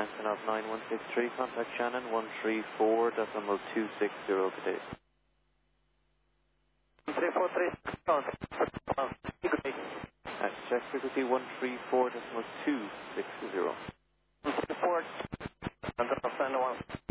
Antonov 9163, contact Shannon 134.260 today. 343, check frequency 134.260. 4, Antonov 91.